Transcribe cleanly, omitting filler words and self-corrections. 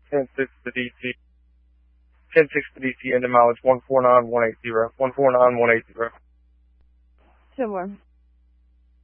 10-6 to DC. 10-6 to DC, end of mileage 149180. 149180. 2 more.